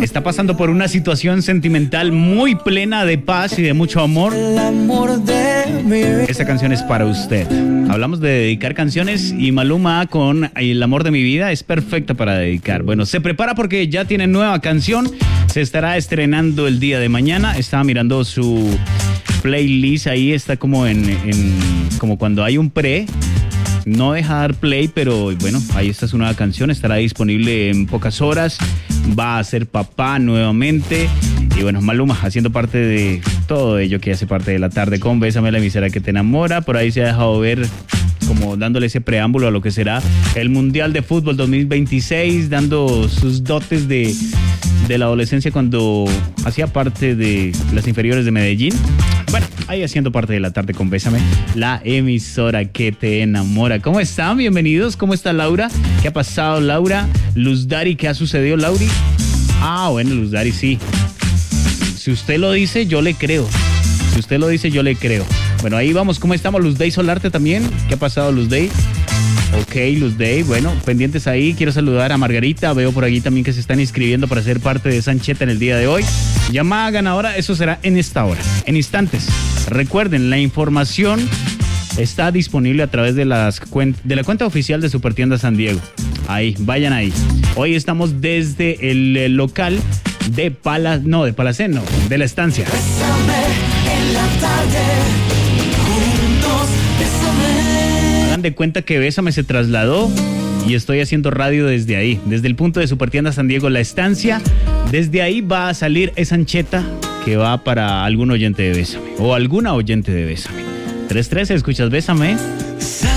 está pasando por una situación sentimental muy plena de paz y de mucho amor, esta canción es para usted. Hablamos de dedicar canciones y Maluma con El amor de mi vida es perfecta para dedicar. Bueno, se prepara porque ya tiene nueva canción, se estará estrenando el día de mañana. Estaba mirando su playlist, ahí está como como cuando hay un pre. No deja dar play, pero bueno, ahí está su nueva canción, estará disponible en pocas horas, va a ser papá nuevamente y bueno, Maluma haciendo parte de todo ello que hace parte de la tarde con Bésame, la emisora que te enamora. Por ahí se ha dejado ver como dándole ese preámbulo a lo que será el Mundial de Fútbol 2026, dando sus dotes de la adolescencia cuando hacía parte de las inferiores de Medellín. Bueno, ahí haciendo parte de la tarde con Bésame, la emisora que te enamora. ¿Cómo están? Bienvenidos. ¿Cómo está Laura? ¿Qué ha pasado, Laura? Luz Dari, ¿qué ha sucedido, Lauri? Ah, bueno, Luz Dari, sí. Si usted lo dice, yo le creo. Si usted lo dice, yo le creo. Bueno, ahí vamos. ¿Cómo estamos? Luz Day Solarte también. ¿Qué ha pasado, Luz Day? Ok, Luz Day, bueno, pendientes ahí. Quiero saludar a Margarita, veo por aquí también que se están inscribiendo para ser parte de Sancheta en el día de hoy. Llamada ganadora, eso será en esta hora, en instantes. Recuerden, la información está disponible a través de la cuenta oficial de Supertienda San Diego. Ahí, vayan ahí. Hoy estamos desde el local de Palaceno, de la estancia. En la tarde, juntos, hagan de cuenta que Bésame se trasladó y estoy haciendo radio desde ahí, desde el punto de Supertienda San Diego, la estancia. Desde ahí va a salir esa ancheta que va para algún oyente de Bésame o alguna oyente de Bésame. 313, escuchas Bésame.